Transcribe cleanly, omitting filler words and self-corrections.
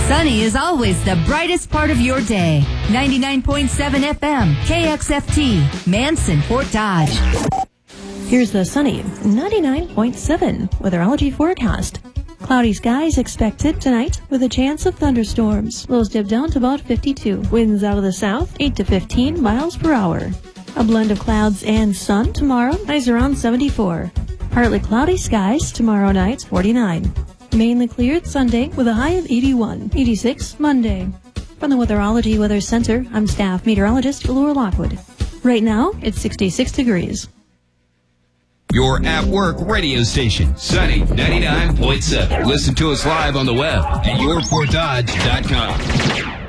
Sunny is always the brightest part of your day. 99.7 FM, KXFT, Manson, Fort Dodge. Here's the sunny 99.7 weatherology forecast. Cloudy skies expected tonight with a chance of thunderstorms. Lows dip down to about 52. Winds out of the south 8 to 15 miles per hour. A blend of clouds and sun tomorrow, highs around 74. Partly cloudy skies tomorrow night, 49. Mainly cleared Sunday with a high of 81. 86 Monday. From the Weatherology Weather Center, I'm staff meteorologist Laura Lockwood. Right now, it's 66 degrees. Your at work radio station, Sunny 99.7. Listen to us live on the web at yourportdodge.com.